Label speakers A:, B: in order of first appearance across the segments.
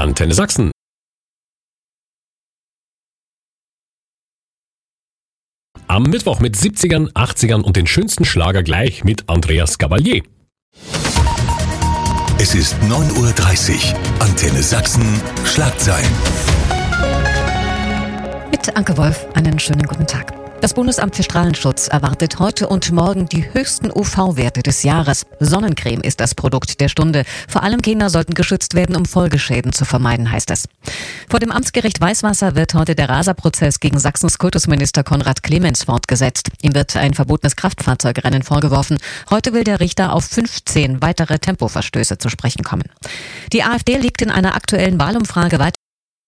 A: Antenne Sachsen. Am Mittwoch mit 70ern, 80ern und den schönsten Schlager gleich mit Andreas Gabalier.
B: Es ist 9:30 Uhr. Antenne Sachsen. Schlagzeilen.
C: Mit Anke Wolf, einen schönen guten Tag. Das Bundesamt für Strahlenschutz erwartet heute und morgen die höchsten UV-Werte des Jahres. Sonnencreme ist das Produkt der Stunde. Vor allem Kinder sollten geschützt werden, um Folgeschäden zu vermeiden, heißt es. Vor dem Amtsgericht Weißwasser wird heute der Raserprozess gegen Sachsens Kultusminister Konrad Clemens fortgesetzt. Ihm wird ein verbotenes Kraftfahrzeugrennen vorgeworfen. Heute will der Richter auf 15 weitere Tempoverstöße zu sprechen kommen. Die AfD liegt in einer aktuellen Wahlumfrage weiter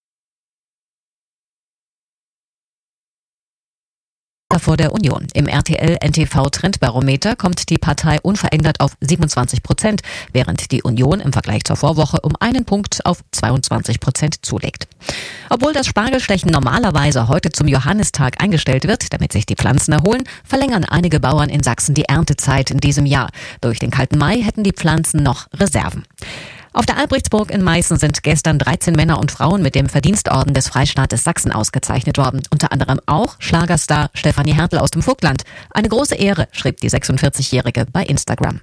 C: vor der Union. Im RTL-NTV-Trendbarometer kommt die Partei unverändert auf 27%, während die Union im Vergleich zur Vorwoche um einen Punkt auf 22% zulegt. Obwohl das Spargelstechen normalerweise heute zum Johannistag eingestellt wird, damit sich die Pflanzen erholen, verlängern einige Bauern in Sachsen die Erntezeit in diesem Jahr. Durch den kalten Mai hätten die Pflanzen noch Reserven. Auf der Albrechtsburg in Meißen sind gestern 13 Männer und Frauen mit dem Verdienstorden des Freistaates Sachsen ausgezeichnet worden. Unter anderem auch Schlagerstar Stefanie Hertel aus dem Vogtland. Eine große Ehre, schrieb die 46-Jährige bei Instagram.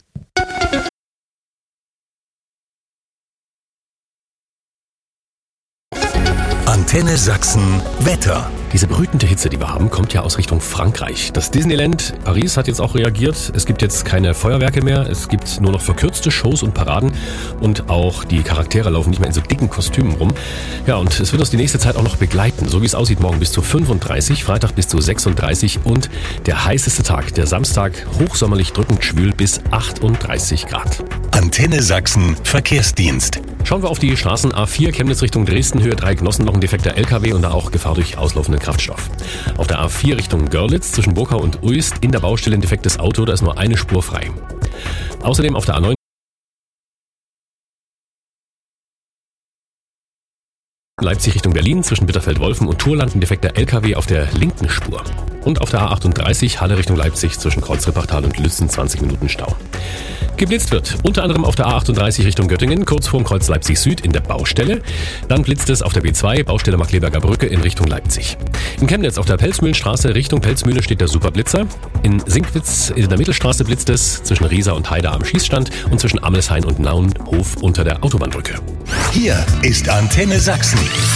B: Antenne Sachsen. Wetter.
A: Diese brütende Hitze, die wir haben, kommt ja aus Richtung Frankreich. Das Disneyland Paris hat jetzt auch reagiert. Es gibt jetzt keine Feuerwerke mehr. Es gibt nur noch verkürzte Shows und Paraden. Und auch die Charaktere laufen nicht mehr in so dicken Kostümen rum. Ja, und es wird uns die nächste Zeit auch noch begleiten. So wie es aussieht, morgen bis zu 35, Freitag bis zu 36 und der heißeste Tag, der Samstag, hochsommerlich drückend schwül bis 38 Grad.
B: Antenne Sachsen. Verkehrsdienst.
A: Schauen wir auf die Straßen A4 Chemnitz Richtung Dresden, Höhe Dreiecknossen, noch ein defekter LKW und da auch Gefahr durch auslaufenden Kraftstoff. Auf der A4 Richtung Görlitz zwischen Burkau und Uist in der Baustelle ein defektes Auto, da ist nur eine Spur frei. Außerdem auf der A9 Leipzig Richtung Berlin zwischen Bitterfeld-Wolfen und Thurland ein defekter LKW auf der linken Spur. Und auf der A38 Halle Richtung Leipzig zwischen Kreuzrippachtal und Lützen 20 Minuten Stau. Geblitzt wird unter anderem auf der A38 Richtung Göttingen, kurz vorm Kreuz Leipzig Süd in der Baustelle. Dann blitzt es auf der B2, Baustelle Markkleeberger Brücke in Richtung Leipzig. In Chemnitz auf der Pelzmühlenstraße Richtung Pelzmühle steht der Superblitzer. In Sinkwitz in der Mittelstraße blitzt es zwischen Riesa und Heide am Schießstand und zwischen Amelshain und Naunhof unter der Autobahnbrücke.
B: Hier ist Antenne Sachsen.